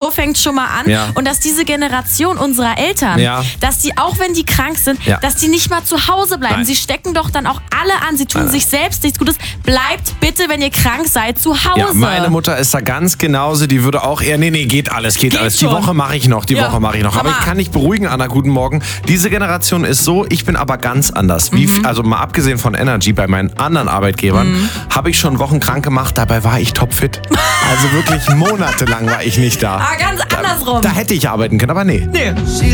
fängt schon mal an. Ja. Und dass diese Generation unserer Eltern, Ja. dass die, auch wenn die krank sind, Ja. dass die nicht mal zu Hause bleiben. Nein. Sie stecken doch dann auch alle an. Sie tun sich selbst nichts Gutes. Bleibt bitte, wenn ihr krank seid, zu Hause. Ja, meine Mutter ist da ganz genauso. Die würde auch eher, nee, geht alles. Die schon. Woche mache ich noch, Ja. Woche mache ich noch. Aber ich kann dich beruhigen, Anna, guten Morgen. Diese Generation ist so, ich bin aber ganz anders. Also mal abgesehen von Energy, bei meinen anderen Arbeitgebern habe ich schon Wochen krank gemacht, dabei war ich topfit. Also wirklich monatelang war ich nicht da. Aber ganz andersrum. Da hätte ich arbeiten können, aber nee. Nee.